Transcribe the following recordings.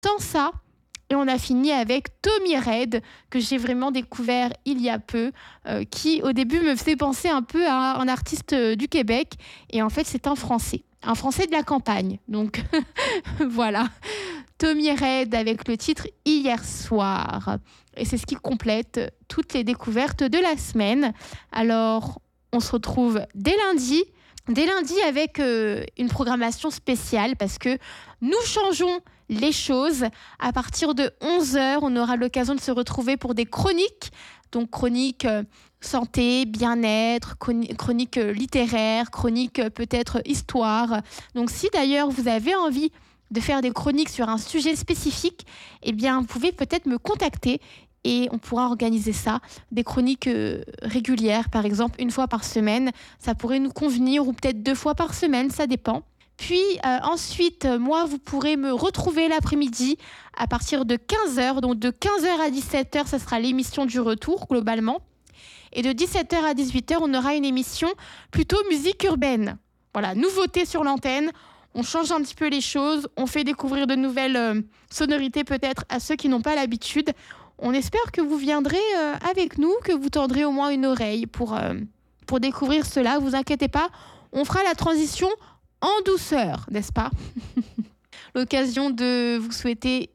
tant ça. Et on a fini avec Tommy Red, que j'ai vraiment découvert il y a peu, qui au début me faisait penser un peu à un artiste du Québec. Et en fait, c'est un Français de la campagne. Donc voilà, Tommy Red avec le titre Hier soir. Et c'est ce qui complète toutes les découvertes de la semaine. Alors, on se retrouve dès lundi. Dès lundi avec une programmation spéciale parce que nous changeons les choses. À partir de 11h, on aura l'occasion de se retrouver pour des chroniques. Donc chroniques santé, bien-être, chroniques littéraires, chroniques peut-être histoire. Donc si d'ailleurs vous avez envie de faire des chroniques sur un sujet spécifique, eh bien vous pouvez peut-être me contacter et on pourra organiser ça, des chroniques régulières, par exemple une fois par semaine. Ça pourrait nous convenir, ou peut-être 2 fois par semaine, ça dépend. Puis ensuite, moi, vous pourrez me retrouver l'après-midi à partir de 15h. Donc de 15h à 17h, ça sera l'émission du retour, globalement. Et de 17h à 18h, on aura une émission plutôt musique urbaine. Voilà, nouveauté sur l'antenne. On change un petit peu les choses. On fait découvrir de nouvelles sonorités peut-être à ceux qui n'ont pas l'habitude. On espère que vous viendrez avec nous, que vous tendrez au moins une oreille pour découvrir cela. Vous inquiétez pas, on fera la transition en douceur, n'est-ce pas? L'occasion de vous souhaiter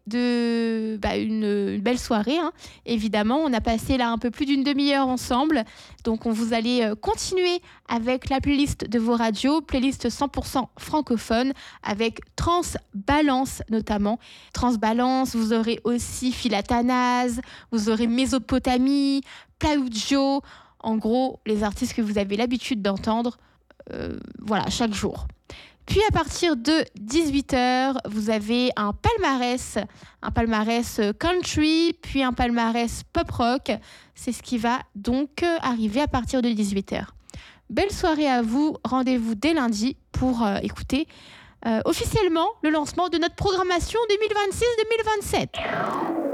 une belle soirée, hein. Évidemment, on a passé là un peu plus d'une demi-heure ensemble. Donc, vous allez continuer avec la playlist de vos radios, playlist 100% francophone, avec Transbalance notamment. Transbalance, vous aurez aussi Philatanase, vous aurez Mésopotamie, Plaudio. En gros, les artistes que vous avez l'habitude d'entendre, chaque jour. Puis à partir de 18h, vous avez un palmarès country, puis un palmarès pop rock. C'est ce qui va donc arriver à partir de 18h. Belle soirée à vous, rendez-vous dès lundi pour écouter officiellement le lancement de notre programmation 2026-2027.